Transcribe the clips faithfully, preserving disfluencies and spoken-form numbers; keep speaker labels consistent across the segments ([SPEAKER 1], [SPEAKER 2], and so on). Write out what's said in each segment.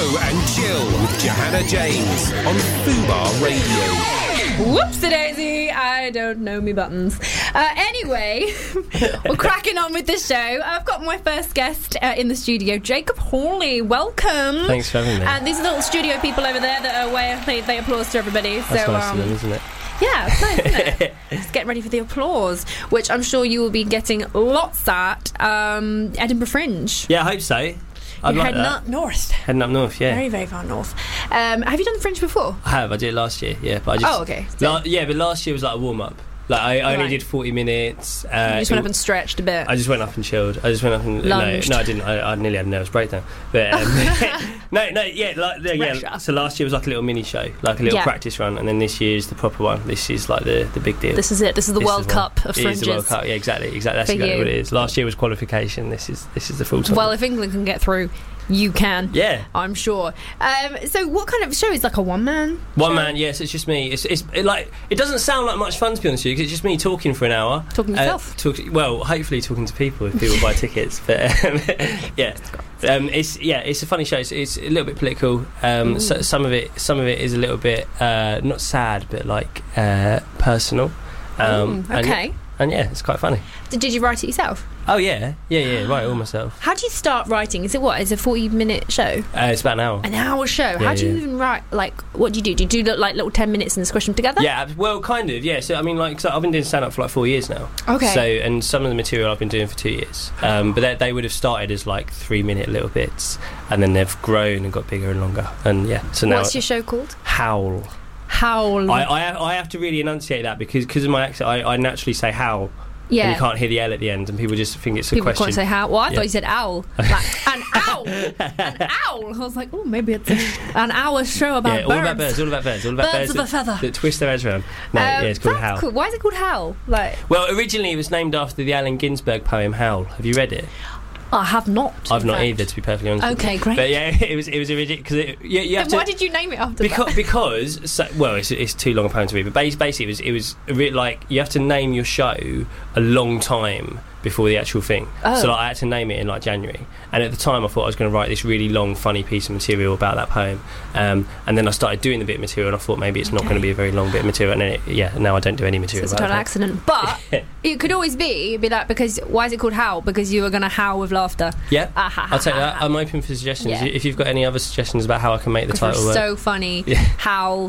[SPEAKER 1] Go and Chill with Johanna James on Fubar Radio.
[SPEAKER 2] Whoopsie-daisy, I don't know me buttons. Uh, anyway, we're cracking on with the show. I've got my first guest uh, in the studio, Jacob Hawley. Welcome.
[SPEAKER 3] Thanks for having me.
[SPEAKER 2] And these little studio people over there that are way, they, they applause to everybody.
[SPEAKER 3] That's
[SPEAKER 2] so,
[SPEAKER 3] nice
[SPEAKER 2] um,
[SPEAKER 3] of them, isn't it?
[SPEAKER 2] Yeah, it's nice, isn't it? Just getting ready for the applause, which I'm sure you will be getting lots at um, Edinburgh Fringe.
[SPEAKER 3] Yeah, I hope so.
[SPEAKER 2] You're
[SPEAKER 3] I'd like
[SPEAKER 2] heading
[SPEAKER 3] that.
[SPEAKER 2] up north.
[SPEAKER 3] Heading up north, yeah.
[SPEAKER 2] Very, very far north. Um, have you done the Fringe before?
[SPEAKER 3] I have. I did it last year, yeah. But I just,
[SPEAKER 2] Oh, okay. So-
[SPEAKER 3] La- yeah, but last year was like a warm up. Like I, I only
[SPEAKER 2] Right.
[SPEAKER 3] did forty minutes. Uh,
[SPEAKER 2] You just went up and stretched a bit.
[SPEAKER 3] I just went up and chilled. I just went up and
[SPEAKER 2] Lunged.
[SPEAKER 3] no, no, I didn't. I, I nearly had a nervous breakdown. But um, no, no, yeah, like, yeah.
[SPEAKER 2] Pressure.
[SPEAKER 3] So last year was like a little mini show, like a little
[SPEAKER 2] Yeah.
[SPEAKER 3] practice run, and then this year's the proper one. This is like the, the big deal.
[SPEAKER 2] This is it. This is the
[SPEAKER 3] This
[SPEAKER 2] World
[SPEAKER 3] is one.
[SPEAKER 2] Cup of
[SPEAKER 3] It
[SPEAKER 2] Fringes.
[SPEAKER 3] is the World Cup. Yeah, exactly, exactly. That's
[SPEAKER 2] For
[SPEAKER 3] exactly
[SPEAKER 2] you.
[SPEAKER 3] what it is. Last year was qualification. This is this is the full time.
[SPEAKER 2] Well, if England can get through, you can.
[SPEAKER 3] yeah.
[SPEAKER 2] I'm sure. Um, so, what kind of show is like a one man?
[SPEAKER 3] One man, yes, it's just me. It's, it's it, like it doesn't sound like much fun to be honest with you, because it's just me talking for an hour.
[SPEAKER 2] Talking to
[SPEAKER 3] Uh,
[SPEAKER 2] yourself.
[SPEAKER 3] talk, well, hopefully talking to people if people buy tickets. But um, yeah, um, it's yeah, it's a funny show. It's, it's a little bit political. Um, so, some of it, some of it is a little bit uh, not sad, but like uh, personal. Um,
[SPEAKER 2] Mm,
[SPEAKER 3] and-
[SPEAKER 2] okay.
[SPEAKER 3] And, yeah, it's quite funny.
[SPEAKER 2] Did, did you write it yourself?
[SPEAKER 3] Oh yeah, yeah, yeah. Write it all myself.
[SPEAKER 2] How do you start writing? Is it what? Is it a forty minute show?
[SPEAKER 3] Uh, it's about an hour.
[SPEAKER 2] An hour show?
[SPEAKER 3] Yeah,
[SPEAKER 2] How do you
[SPEAKER 3] yeah.
[SPEAKER 2] even write? Like, what do you do? Do you do look like little ten minutes and squish them together?
[SPEAKER 3] Yeah, ab- well, kind of, yeah. So, I mean, like, so I've been doing stand-up for, like, four years now.
[SPEAKER 2] Okay.
[SPEAKER 3] So, and some of the material I've been doing for two years. Um, but they, they would have started as, like, three-minute little bits, and then they've grown and got bigger and longer. And, yeah, so now...
[SPEAKER 2] What's your show called?
[SPEAKER 3] Howl.
[SPEAKER 2] Howl.
[SPEAKER 3] I, I, I have to really enunciate that, because because of my accent, I, I naturally say howl,
[SPEAKER 2] yeah.
[SPEAKER 3] and you can't hear the L at the end, and people just think it's a
[SPEAKER 2] People
[SPEAKER 3] question.
[SPEAKER 2] can't say how. Well, I
[SPEAKER 3] Yeah.
[SPEAKER 2] thought you said owl. Like, an owl. An owl. I was like, oh, maybe it's a, an hour show about
[SPEAKER 3] yeah, all
[SPEAKER 2] birds.
[SPEAKER 3] about birds, all about birds, all about
[SPEAKER 2] Birds
[SPEAKER 3] birds,
[SPEAKER 2] of a feather.
[SPEAKER 3] that, that twist their heads around. No,
[SPEAKER 2] Um,
[SPEAKER 3] yeah, it's called
[SPEAKER 2] that's
[SPEAKER 3] Howl.
[SPEAKER 2] cool. Why is it called Howl? Like,
[SPEAKER 3] Well, originally it was named after the Allen Ginsberg poem Howl. Have you read it?
[SPEAKER 2] I have not.
[SPEAKER 3] I've
[SPEAKER 2] in
[SPEAKER 3] not
[SPEAKER 2] fact.
[SPEAKER 3] either, to be perfectly honest. with you.
[SPEAKER 2] Okay, great.
[SPEAKER 3] But yeah, it was it was original because it, you, you have
[SPEAKER 2] Then
[SPEAKER 3] to.
[SPEAKER 2] why did you name it after
[SPEAKER 3] because,
[SPEAKER 2] that?
[SPEAKER 3] because so, well, it's, it's too long a poem to read. But bas- basically, it was it was a re- like you have to name your show a long time before the actual thing.
[SPEAKER 2] Oh.
[SPEAKER 3] So like, I had to name it in like January, and at the time I thought I was going to write this really long, funny piece of material about that poem. Um, and then I started doing the bit of material, and I thought maybe it's not
[SPEAKER 2] Okay.
[SPEAKER 3] going to be a very long bit of material. And then it, yeah, now I don't do any
[SPEAKER 2] So
[SPEAKER 3] material.
[SPEAKER 2] it's a
[SPEAKER 3] about
[SPEAKER 2] total
[SPEAKER 3] that.
[SPEAKER 2] accident. But it could always be be that because why is it called Howl? Because you were going to howl with laughter.
[SPEAKER 3] Yeah,
[SPEAKER 2] Ah, ha, ha,
[SPEAKER 3] I'll take
[SPEAKER 2] ha,
[SPEAKER 3] that.
[SPEAKER 2] ha.
[SPEAKER 3] I'm open for suggestions.
[SPEAKER 2] Yeah.
[SPEAKER 3] If you've got any other suggestions about how I can make the
[SPEAKER 2] 'Cause
[SPEAKER 3] title
[SPEAKER 2] you're
[SPEAKER 3] work.
[SPEAKER 2] so funny.
[SPEAKER 3] Yeah.
[SPEAKER 2] Howl.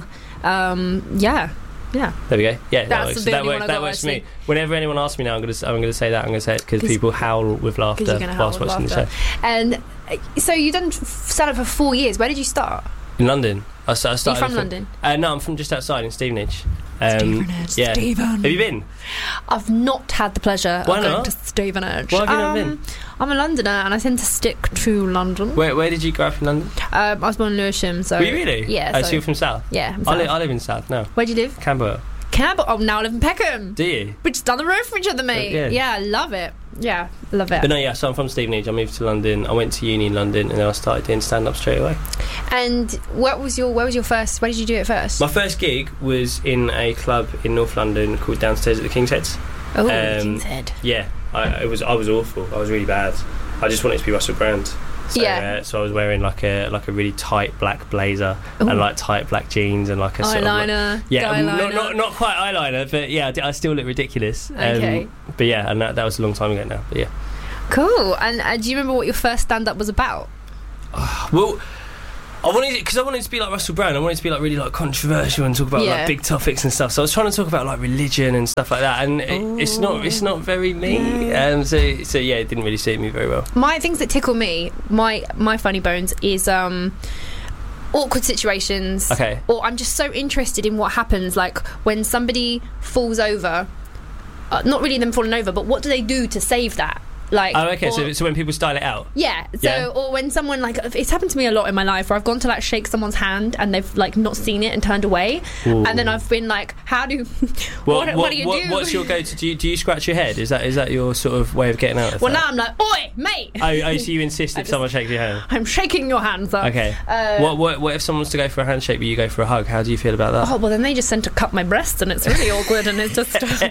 [SPEAKER 2] Um, yeah. Yeah.
[SPEAKER 3] There we go. Yeah, that
[SPEAKER 2] That's
[SPEAKER 3] works.
[SPEAKER 2] the
[SPEAKER 3] That
[SPEAKER 2] only
[SPEAKER 3] works.
[SPEAKER 2] one I
[SPEAKER 3] That
[SPEAKER 2] got,
[SPEAKER 3] works for me.
[SPEAKER 2] actually.
[SPEAKER 3] Whenever anyone asks me now, I'm going to I'm going to say that. I'm going to say it because
[SPEAKER 2] 'Cause-
[SPEAKER 3] people howl with laughter
[SPEAKER 2] Because you're going to howl
[SPEAKER 3] whilst
[SPEAKER 2] with
[SPEAKER 3] watching
[SPEAKER 2] laughter.
[SPEAKER 3] the show.
[SPEAKER 2] And uh, so you've done stand up for four years. Where did you start?
[SPEAKER 3] In London, I, sta- I
[SPEAKER 2] Are you
[SPEAKER 3] started.
[SPEAKER 2] from
[SPEAKER 3] in-
[SPEAKER 2] London?
[SPEAKER 3] Uh, no, I'm from just outside in Stevenage. Um,
[SPEAKER 2] Stevenage,
[SPEAKER 3] yeah.
[SPEAKER 2] Stephen.
[SPEAKER 3] Have you been?
[SPEAKER 2] I've not had the pleasure
[SPEAKER 3] Why
[SPEAKER 2] of going
[SPEAKER 3] not?
[SPEAKER 2] to Stevenage.
[SPEAKER 3] Why have you not
[SPEAKER 2] Um,
[SPEAKER 3] been?
[SPEAKER 2] I'm a Londoner and I tend to stick to London.
[SPEAKER 3] Where Where did you grow up in London?
[SPEAKER 2] Um, I was born in Lewisham, so
[SPEAKER 3] Were you really?
[SPEAKER 2] Yeah.
[SPEAKER 3] Oh,
[SPEAKER 2] so,
[SPEAKER 3] so you're from South.
[SPEAKER 2] yeah. I'm
[SPEAKER 3] I, li-
[SPEAKER 2] South.
[SPEAKER 3] I live in South. No,
[SPEAKER 2] Where do you live?
[SPEAKER 3] Camberwell.
[SPEAKER 2] Campbell. Oh, now I live in Peckham.
[SPEAKER 3] Do you?
[SPEAKER 2] We're just down the road from each other, mate.
[SPEAKER 3] Yeah.
[SPEAKER 2] Yeah, I love it. Yeah, love it.
[SPEAKER 3] But no, yeah. So I'm from Stevenage. I moved to London. I went to uni in London, and then I started doing stand up straight away.
[SPEAKER 2] And what was your? Where was your first? Where did you do it first?
[SPEAKER 3] My first gig was in a club in North London called Downstairs at the King's Heads.
[SPEAKER 2] oh,
[SPEAKER 3] um,
[SPEAKER 2] King's Head.
[SPEAKER 3] Yeah, I, it was. I was awful. I was really bad. I just wanted to be Russell Brand. So,
[SPEAKER 2] Yeah.
[SPEAKER 3] Uh, so I was wearing like a like a really tight black blazer
[SPEAKER 2] Ooh.
[SPEAKER 3] and like tight black jeans and like a sort of like,
[SPEAKER 2] Eyeliner.
[SPEAKER 3] yeah, um,
[SPEAKER 2] eyeliner.
[SPEAKER 3] not, not not quite eyeliner, but yeah, I, d- I still look ridiculous. Um,
[SPEAKER 2] Okay.
[SPEAKER 3] But yeah, and that, that was a long time ago now. But yeah.
[SPEAKER 2] Cool. And uh, do you remember what your first stand-up was about?
[SPEAKER 3] Well, I wanted it because I wanted it to be like Russell Brand. I wanted it to be like really like controversial and talk about
[SPEAKER 2] Yeah.
[SPEAKER 3] like big topics and stuff. So I was trying to talk about like religion and stuff like that, and it, it's not it's not very me. Um, so so yeah, it didn't really suit me very well.
[SPEAKER 2] My things that tickle me, my my funny bones is um awkward situations.
[SPEAKER 3] Okay.
[SPEAKER 2] Or I'm just so interested in what happens, like when somebody falls over. Uh, not really them falling over, but what do they do to save that? Like,
[SPEAKER 3] Oh, okay.
[SPEAKER 2] or-
[SPEAKER 3] So so when people style it out.
[SPEAKER 2] yeah, so
[SPEAKER 3] Yeah.
[SPEAKER 2] or when someone like it's happened to me a lot in my life where I've gone to like shake someone's hand and they've like not seen it and turned away,
[SPEAKER 3] Ooh.
[SPEAKER 2] and then I've been like, how do
[SPEAKER 3] What,
[SPEAKER 2] what, what, do you do?
[SPEAKER 3] What's your go-to? Do you, do you scratch your head? Is that is that your sort of way of getting out of
[SPEAKER 2] well,
[SPEAKER 3] that?
[SPEAKER 2] now I'm like, oi, mate.
[SPEAKER 3] Oh, oh, so you insist
[SPEAKER 2] I
[SPEAKER 3] if
[SPEAKER 2] just-
[SPEAKER 3] someone shakes your hand?
[SPEAKER 2] I'm shaking your hand, sir.
[SPEAKER 3] Okay.
[SPEAKER 2] Uh,
[SPEAKER 3] what, what what if someone wants to go for a handshake but you go for a hug? How do you feel about that?
[SPEAKER 2] Oh well, then they just tend to cut my breasts, and it's really awkward. And it's just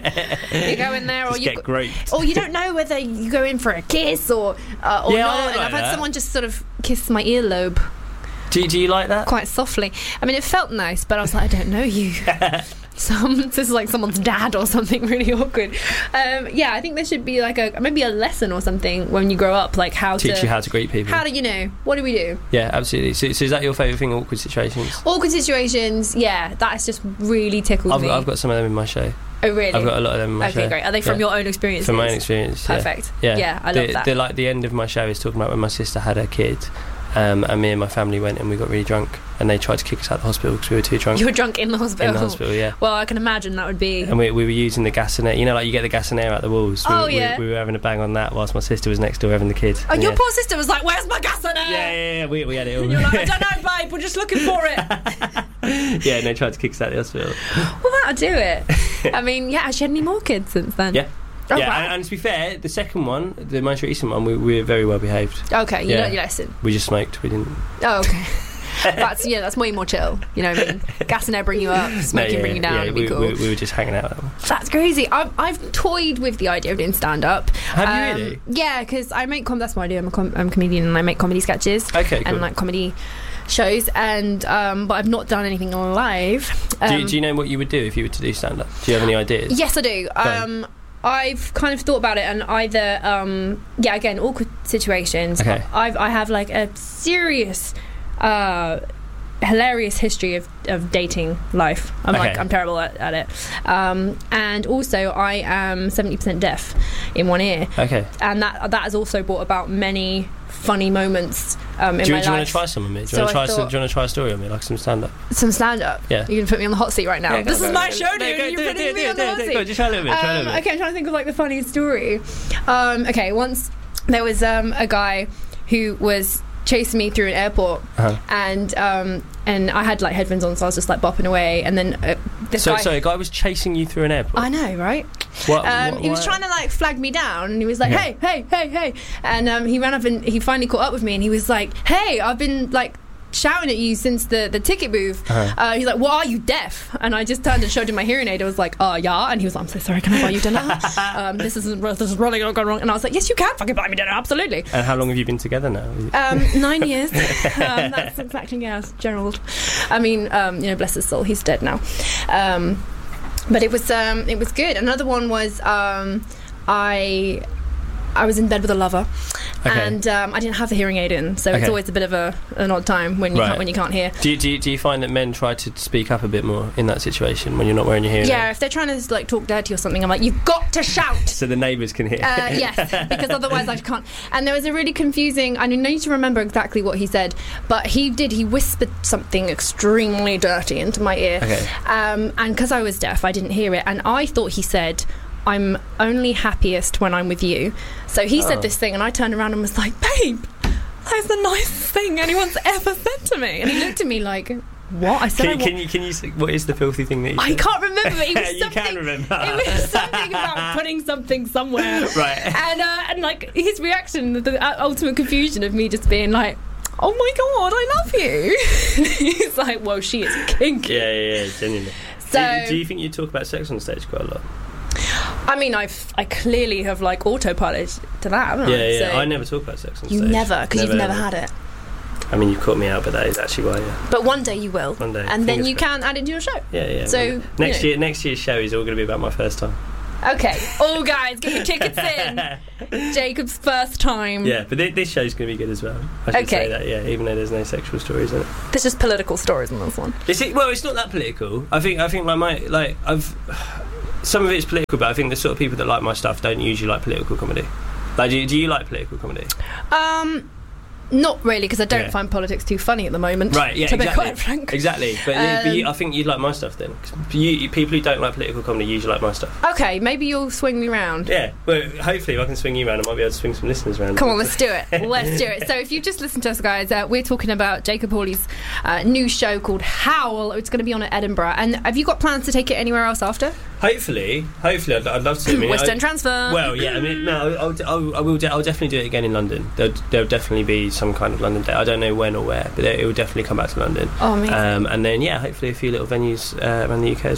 [SPEAKER 2] you go in there, or
[SPEAKER 3] Just
[SPEAKER 2] you
[SPEAKER 3] get groped.
[SPEAKER 2] or you don't know whether you go in for a kiss or uh, or
[SPEAKER 3] Yeah, I
[SPEAKER 2] not.
[SPEAKER 3] don't
[SPEAKER 2] And
[SPEAKER 3] like
[SPEAKER 2] I've had
[SPEAKER 3] that.
[SPEAKER 2] someone just sort of kiss my earlobe.
[SPEAKER 3] Do you, do you like that?
[SPEAKER 2] quite softly. I mean, it felt nice, but I was like, I don't know you. Some this is like someone's dad or something really awkward. Um, yeah, I think there should be like a maybe a lesson or something when you grow up, like how
[SPEAKER 3] Teach
[SPEAKER 2] to
[SPEAKER 3] you how to greet people.
[SPEAKER 2] How do you know? What do we do?
[SPEAKER 3] Yeah, absolutely. So, so is that your favourite thing? Awkward situations.
[SPEAKER 2] Awkward situations. Yeah, that has just really tickled
[SPEAKER 3] I've,
[SPEAKER 2] me.
[SPEAKER 3] I've got some of them in my show.
[SPEAKER 2] Oh really?
[SPEAKER 3] I've got a lot of them in my
[SPEAKER 2] okay,
[SPEAKER 3] show.
[SPEAKER 2] great. Are they from
[SPEAKER 3] yeah.
[SPEAKER 2] your own experiences?
[SPEAKER 3] From my own experience. Yeah.
[SPEAKER 2] Perfect.
[SPEAKER 3] Yeah,
[SPEAKER 2] yeah I
[SPEAKER 3] the,
[SPEAKER 2] love that.
[SPEAKER 3] The, like the end of my show is talking about when my sister had her kid. Um, and me and my family went and we got really drunk and they tried to kick us out of the hospital because we were too drunk.
[SPEAKER 2] You were drunk in the hospital?
[SPEAKER 3] In the hospital, yeah.
[SPEAKER 2] Well, I can imagine that would be...
[SPEAKER 3] And we, we were using the gas and air. You know, like you get the gas and air out the walls. We,
[SPEAKER 2] oh,
[SPEAKER 3] we,
[SPEAKER 2] yeah.
[SPEAKER 3] We, we were having a bang on that whilst my sister was next door having the kid.
[SPEAKER 2] Oh,
[SPEAKER 3] and
[SPEAKER 2] your
[SPEAKER 3] yeah.
[SPEAKER 2] poor sister was like, where's my gas and air?
[SPEAKER 3] Yeah, yeah, yeah. We, we had it all.
[SPEAKER 2] And you're like, I don't know, babe, we're just looking for it.
[SPEAKER 3] Yeah, and they tried to kick us out of the hospital.
[SPEAKER 2] Well, that'll do it. I mean, yeah, has she had any more kids since then?
[SPEAKER 3] Yeah.
[SPEAKER 2] Oh,
[SPEAKER 3] yeah,
[SPEAKER 2] wow.
[SPEAKER 3] and, and to be fair, the second one, the most recent one, we, we were very well behaved.
[SPEAKER 2] Okay, you
[SPEAKER 3] yeah.
[SPEAKER 2] learned your lesson.
[SPEAKER 3] We just smoked. We didn't.
[SPEAKER 2] Oh, okay. That's yeah, that's way more chill. You know what I mean? Gas and air bring you up, smoking
[SPEAKER 3] no, yeah,
[SPEAKER 2] bring you down.
[SPEAKER 3] Yeah,
[SPEAKER 2] it'd
[SPEAKER 3] we,
[SPEAKER 2] be cool.
[SPEAKER 3] we, we were just hanging out.
[SPEAKER 2] That's crazy. I've, I've toyed with the idea of doing stand up.
[SPEAKER 3] Have
[SPEAKER 2] um,
[SPEAKER 3] you really?
[SPEAKER 2] Yeah, because I make com- that's what I do. I'm a, com- I'm a comedian and I make comedy sketches.
[SPEAKER 3] Okay, cool.
[SPEAKER 2] And like comedy shows, and um, but I've not done anything live. Um,
[SPEAKER 3] do, you, do you know what you would do if you were to do stand up? Do you have any ideas?
[SPEAKER 2] Yes, I do. Um, I've kind of thought about it, and either um, yeah, again, awkward situations.
[SPEAKER 3] Okay.
[SPEAKER 2] I've I have like a serious. Uh, hilarious history of, of dating life. I'm
[SPEAKER 3] Okay.
[SPEAKER 2] like I'm terrible at, at it. Um, and also I am seventy percent deaf in one ear.
[SPEAKER 3] Okay.
[SPEAKER 2] And that that has also brought about many funny moments um, in
[SPEAKER 3] do you,
[SPEAKER 2] my
[SPEAKER 3] do you want
[SPEAKER 2] life.
[SPEAKER 3] to try some with me? Do you
[SPEAKER 2] So
[SPEAKER 3] want to try
[SPEAKER 2] I
[SPEAKER 3] some,
[SPEAKER 2] thought-
[SPEAKER 3] do you want to try a story on me, like some stand up?
[SPEAKER 2] Some stand up.
[SPEAKER 3] Yeah.
[SPEAKER 2] You're gonna put me on the hot seat right now.
[SPEAKER 3] Yeah,
[SPEAKER 2] this
[SPEAKER 3] go,
[SPEAKER 2] is
[SPEAKER 3] go,
[SPEAKER 2] my
[SPEAKER 3] go.
[SPEAKER 2] show,
[SPEAKER 3] No,
[SPEAKER 2] dude.
[SPEAKER 3] go,
[SPEAKER 2] You're
[SPEAKER 3] do it,
[SPEAKER 2] putting
[SPEAKER 3] do it,
[SPEAKER 2] me
[SPEAKER 3] do
[SPEAKER 2] on the
[SPEAKER 3] it,
[SPEAKER 2] hot
[SPEAKER 3] do it,
[SPEAKER 2] seat.
[SPEAKER 3] go, just try a little bit, try a
[SPEAKER 2] Um,
[SPEAKER 3] little bit.
[SPEAKER 2] okay, I'm trying to think of like the funniest story. Um, okay, once there was um, a guy who was chasing me through an airport,
[SPEAKER 3] Uh-huh.
[SPEAKER 2] and um, and I had like headphones on, so I was just like bopping away, and then uh, this
[SPEAKER 3] So,
[SPEAKER 2] guy.
[SPEAKER 3] sorry, a guy was chasing you through an airport?
[SPEAKER 2] I know, right?
[SPEAKER 3] What,
[SPEAKER 2] Um,
[SPEAKER 3] what-
[SPEAKER 2] he was
[SPEAKER 3] why-
[SPEAKER 2] trying to like flag me down, and he was like,
[SPEAKER 3] Yeah.
[SPEAKER 2] "Hey, hey, hey, hey!" And um, he ran up and he finally caught up with me, and he was like, "Hey, I've been like shouting at you since the, the ticket booth."
[SPEAKER 3] Uh-huh.
[SPEAKER 2] Uh, he's like, "What, are you deaf?" And I just turned and showed him my hearing aid. I was like, "Oh, yeah." And he was like, "I'm so sorry. Can I buy you dinner? um, this is this is really gone wrong." And I was like, "Yes, you can fucking buy me dinner, absolutely."
[SPEAKER 3] And how long have you been together now?
[SPEAKER 2] Um, nine years. um, that's exactly, yeah, Gerald. I mean, um, you know, bless his soul, he's dead now. Um, but it was um, it was good. Another one was um, I I was in bed with a lover,
[SPEAKER 3] Okay.
[SPEAKER 2] and um, I didn't have the hearing aid in, so it's
[SPEAKER 3] Okay.
[SPEAKER 2] always a bit of a an odd time when you
[SPEAKER 3] Right.
[SPEAKER 2] can't, when you can't hear.
[SPEAKER 3] Do you, do, you, do you find that men try to speak up a bit more in that situation when you're not wearing your hearing
[SPEAKER 2] Yeah,
[SPEAKER 3] aid?
[SPEAKER 2] if they're trying to like talk dirty or something, I'm like, you've got to shout.
[SPEAKER 3] So the neighbours can hear.
[SPEAKER 2] Uh, yes, because otherwise I can't. And there was a really confusing. I need to remember exactly what he said, but he did. He whispered something extremely dirty into my ear,
[SPEAKER 3] Okay.
[SPEAKER 2] um, and because I was deaf, I didn't hear it. And I thought he said, "I'm only happiest when I'm with you." So he
[SPEAKER 3] Oh.
[SPEAKER 2] said this thing, and I turned around and was like, "Babe, that's the nicest thing anyone's ever said to me." And he looked at me like, "What?" I said,
[SPEAKER 3] Can,
[SPEAKER 2] I
[SPEAKER 3] you-
[SPEAKER 2] wa-
[SPEAKER 3] can you can you say, what is the filthy thing that you
[SPEAKER 2] I
[SPEAKER 3] said?
[SPEAKER 2] can't remember. But it was
[SPEAKER 3] You
[SPEAKER 2] something,
[SPEAKER 3] can remember.
[SPEAKER 2] It was something about putting something somewhere.
[SPEAKER 3] Right.
[SPEAKER 2] And uh, and like his reaction, the uh, ultimate confusion of me just being like, "Oh my god, I love you." He's like, "Whoa, she is kinky."
[SPEAKER 3] Yeah, yeah, yeah, genuinely.
[SPEAKER 2] So
[SPEAKER 3] do, you, do you think you talk about sex on stage quite a lot?
[SPEAKER 2] I mean, I've I clearly have like autopiloted to that, haven't
[SPEAKER 3] Yeah,
[SPEAKER 2] I?
[SPEAKER 3] yeah.
[SPEAKER 2] So
[SPEAKER 3] I never talk about sex on
[SPEAKER 2] you
[SPEAKER 3] stage.
[SPEAKER 2] never, because you've never
[SPEAKER 3] ever.
[SPEAKER 2] had it.
[SPEAKER 3] I mean, you caught me out, but that is actually why. Yeah,
[SPEAKER 2] But one day you will.
[SPEAKER 3] One day,
[SPEAKER 2] and then
[SPEAKER 3] fingers
[SPEAKER 2] you
[SPEAKER 3] crossed.
[SPEAKER 2] can add it to your show.
[SPEAKER 3] yeah, yeah.
[SPEAKER 2] So,
[SPEAKER 3] well,
[SPEAKER 2] you
[SPEAKER 3] next
[SPEAKER 2] know.
[SPEAKER 3] year, next year's show is all going to be about my first time.
[SPEAKER 2] Okay, all guys, get your tickets in. Jacob's first time.
[SPEAKER 3] Yeah, but th- this show's going to be good as well. I should
[SPEAKER 2] Okay.
[SPEAKER 3] say that. Yeah, even though there's no sexual stories in it.
[SPEAKER 2] There's just political stories in this one.
[SPEAKER 3] Is it? Well, it's not that political. I think. I think like my like I've. Some of it's political, but I think the sort of people that like my stuff don't usually like political comedy. Like, do you, do you like political comedy?
[SPEAKER 2] Um, not really, because I don't
[SPEAKER 3] Yeah.
[SPEAKER 2] find politics too funny at the moment.
[SPEAKER 3] Right, yeah,
[SPEAKER 2] to
[SPEAKER 3] exactly.
[SPEAKER 2] be quite frank.
[SPEAKER 3] Exactly. But, uh, but you,
[SPEAKER 2] Um,
[SPEAKER 3] I think you'd like my stuff then. 'Cause you, you- people who don't like political comedy usually like my stuff.
[SPEAKER 2] Okay, maybe you'll swing me round.
[SPEAKER 3] Yeah, well, hopefully if I can swing you around, I might be able to swing some listeners around.
[SPEAKER 2] Come on, let's do it. Let's do it. So, if you just listen to us, guys, uh, we're talking about Jacob Hawley's uh, new show called Howl. It's going to be on at Edinburgh. And have you got plans to take it anywhere else after?
[SPEAKER 3] Hopefully, hopefully, I'd, I'd love to. I mean,
[SPEAKER 2] West
[SPEAKER 3] I-
[SPEAKER 2] End transfer.
[SPEAKER 3] Well, yeah, I mean, no, I'll, I'll, I will. De- I'll definitely do it again in London. There'll, there'll definitely be some kind of London day. I don't know when or where, but it will definitely come back to London.
[SPEAKER 2] Oh, amazing.
[SPEAKER 3] Um, and then, yeah, hopefully a few little venues uh, around the U K as well.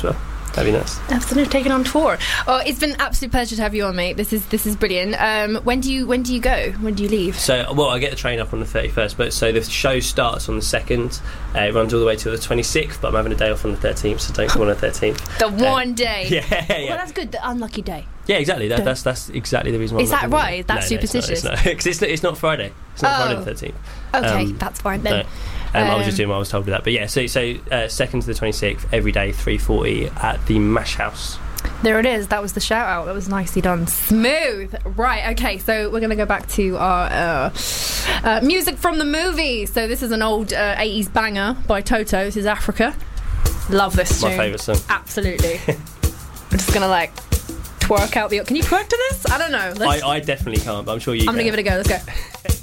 [SPEAKER 3] That'd be nice.
[SPEAKER 2] Absolutely, taken on tour. Oh, it's been an absolute pleasure to have you on, mate. This is this is brilliant. Um, when do you when do you go? When do you leave?
[SPEAKER 3] So, well, I get the train up on the thirty-first, but so the show starts on the second. Uh, it runs all the way till the twenty-sixth, but I'm having a day off on the thirteenth, so don't come on the thirteenth.
[SPEAKER 2] The one
[SPEAKER 3] um,
[SPEAKER 2] day.
[SPEAKER 3] Yeah, yeah.
[SPEAKER 2] Well, that's good. The unlucky day.
[SPEAKER 3] Yeah, exactly. That, that's that's exactly the reason why.
[SPEAKER 2] Is
[SPEAKER 3] I'm
[SPEAKER 2] that right? That's
[SPEAKER 3] no,
[SPEAKER 2] superstitious.
[SPEAKER 3] No, it's not. Because it's, it's, it's not Friday. It's not
[SPEAKER 2] Oh.
[SPEAKER 3] Friday the thirteenth.
[SPEAKER 2] Okay,
[SPEAKER 3] Um,
[SPEAKER 2] that's fine then.
[SPEAKER 3] No. Um, I was just
[SPEAKER 2] Um,
[SPEAKER 3] doing what I was told with that. But yeah, so so uh, second to the twenty-sixth, every day, three forty at the Mash House.
[SPEAKER 2] There it is. That was the shout out. That was nicely done. Smooth. Right. Okay. So we're going to go back to our uh, uh, music from the movie. So this is an old uh, eighties banger by Toto. This is Africa. Love this
[SPEAKER 3] My
[SPEAKER 2] tune.
[SPEAKER 3] favourite song.
[SPEAKER 2] Absolutely. I'm just going to like twerk out the... Can you twerk to this? I don't know. Let's,
[SPEAKER 3] I, I definitely can't, but I'm sure you
[SPEAKER 2] I'm going to
[SPEAKER 3] can.
[SPEAKER 2] give it a go. Let's go.